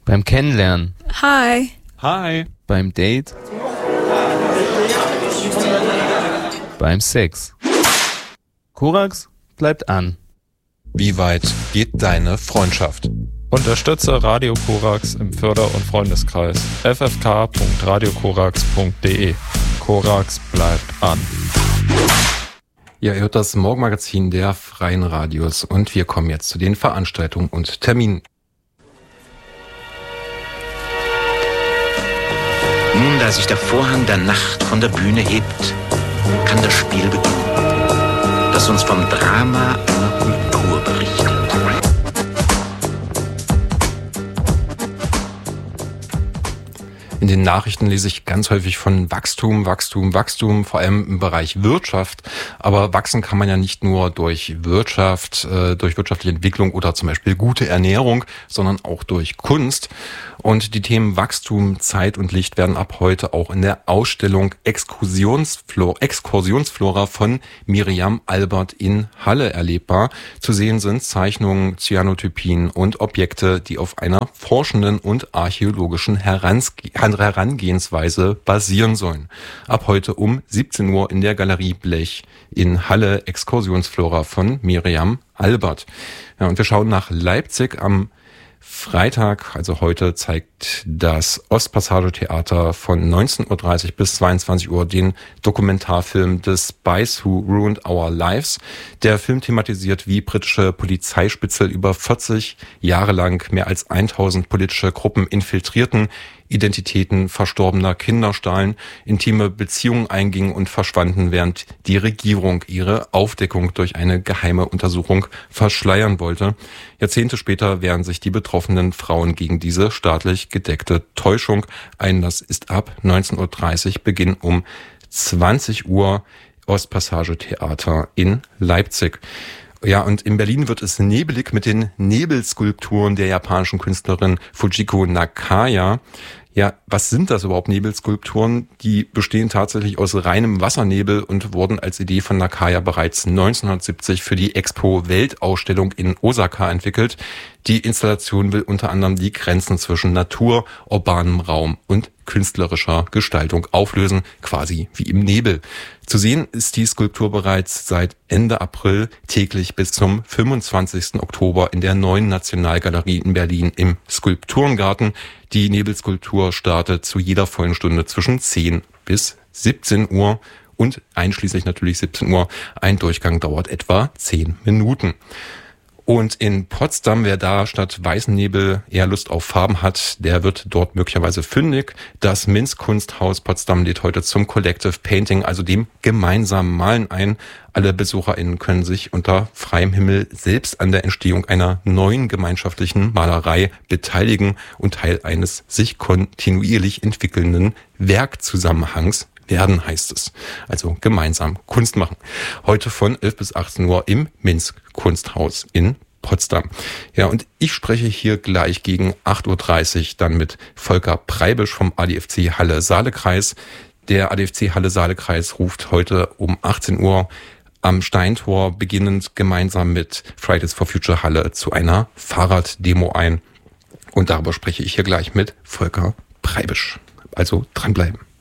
Beim Kennenlernen. Hi. Hi. Beim Date. Beim Sex. Korax bleibt an. Wie weit geht deine Freundschaft? Unterstütze Radio Korax im Förder- und Freundeskreis. ffk.radiokorax.de. Korax bleibt an. Ja, ihr hört das Morgenmagazin der Freien Radios und wir kommen jetzt zu den Veranstaltungen und Terminen. Nun, da sich der Vorhang der Nacht von der Bühne hebt, kann das Spiel beginnen, das uns vom Drama einer Kultur berichtet. In den Nachrichten lese ich ganz häufig von Wachstum, vor allem im Bereich Wirtschaft. Aber wachsen kann man ja nicht nur durch Wirtschaft, durch wirtschaftliche Entwicklung oder zum Beispiel gute Ernährung, sondern auch durch Kunst. Und die Themen Wachstum, Zeit und Licht werden ab heute auch in der Ausstellung Exkursionsflora von Miriam Albert in Halle erlebbar. Zu sehen sind Zeichnungen, Cyanotypien und Objekte, die auf einer forschenden und archäologischen Herangehensweise basieren sollen. Ab heute um 17 Uhr in der Galerie Blech in Halle, Exkursionsflora von Miriam Albert. Ja, und wir schauen nach Leipzig. Am Freitag, also heute, zeigt das Ostpassage-Theater von 19.30 Uhr bis 22 Uhr den Dokumentarfilm The Spies Who Ruined Our Lives. Der Film thematisiert, wie britische Polizeispitzel über 40 Jahre lang mehr als 1000 politische Gruppen infiltrierten, Identitäten verstorbener Kinder stahlen, intime Beziehungen eingingen und verschwanden, während die Regierung ihre Aufdeckung durch eine geheime Untersuchung verschleiern wollte. Jahrzehnte später wehren sich die betroffenen Frauen gegen diese staatlich gedeckte Täuschung. Einlass ist ab 19.30 Uhr, Beginn um 20 Uhr, Ostpassage Theater in Leipzig. Ja, und in Berlin wird es nebelig mit den Nebelskulpturen der japanischen Künstlerin Fujiko Nakaya. Ja, was sind das überhaupt, Nebelskulpturen? Die bestehen tatsächlich aus reinem Wassernebel und wurden als Idee von Nakaya bereits 1970 für die Expo-Weltausstellung in Osaka entwickelt. Die Installation will unter anderem die Grenzen zwischen Natur, urbanem Raum und künstlerischer Gestaltung auflösen, quasi wie im Nebel. Zu sehen ist die Skulptur bereits seit Ende April täglich bis zum 25. Oktober in der Neuen Nationalgalerie in Berlin im Skulpturengarten. Die Nebelskulptur startet zu jeder vollen Stunde zwischen 10 bis 17 Uhr und einschließlich natürlich 17 Uhr. Ein Durchgang dauert etwa 10 Minuten. Und in Potsdam, wer da statt weißen Nebel eher Lust auf Farben hat, der wird dort möglicherweise fündig. Das Minz-Kunsthaus Potsdam lädt heute zum Collective Painting, also dem gemeinsamen Malen ein. Alle BesucherInnen können sich unter freiem Himmel selbst an der Entstehung einer neuen gemeinschaftlichen Malerei beteiligen und Teil eines sich kontinuierlich entwickelnden Werkzusammenhangs werden, heißt es. Also gemeinsam Kunst machen. Heute von 11 bis 18 Uhr im Minsk-Kunsthaus in Potsdam. Ja, und ich spreche hier gleich gegen 8.30 Uhr dann mit Volker Preibisch vom ADFC Halle-Saale-Kreis. Der ADFC Halle-Saale-Kreis ruft heute um 18 Uhr am Steintor beginnend gemeinsam mit Fridays for Future Halle zu einer Fahrraddemo ein. Und darüber spreche ich hier gleich mit Volker Preibisch. Also dranbleiben.